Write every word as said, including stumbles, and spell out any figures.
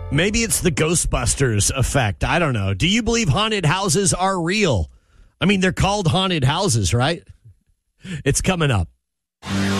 Maybe it's the Ghostbusters effect. I don't know. Do you believe haunted houses are real? I mean, they're called haunted houses, right? It's coming up.